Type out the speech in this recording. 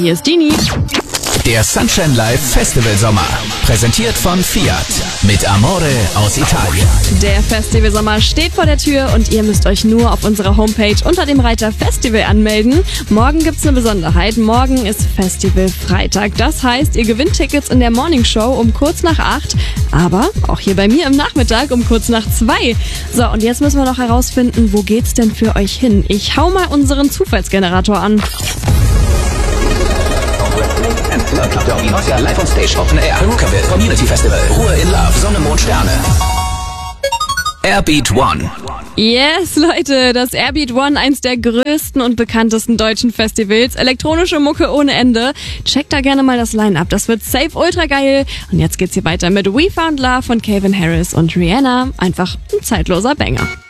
hier ist Dini. Der Sunshine Live Festival Sommer. Präsentiert von Fiat. Mit Amore aus Italien. Der Festival Sommer steht vor der Tür und ihr müsst euch nur auf unserer Homepage unter dem Reiter Festival anmelden. Morgen gibt's eine Besonderheit. Morgen ist Festival Freitag. Das heißt, ihr gewinnt Tickets in der Morning Show um kurz nach 8. Aber auch hier bei mir im Nachmittag um kurz nach 2. So, und jetzt müssen wir noch herausfinden, wo geht's denn für euch hin? Ich hau mal unseren Zufallsgenerator an. Live on Stage, Open Air, Perukaville, Community Festival, Ruhe in Love, Sonne, Mond, Sterne. Airbeat One. Yes, Leute, das Airbeat One, eins der größten und bekanntesten deutschen Festivals. Elektronische Mucke ohne Ende. Checkt da gerne mal das Line-Up, das wird safe ultra geil. Und jetzt geht's hier weiter mit We Found Love von Calvin Harris und Rihanna. Einfach ein zeitloser Banger.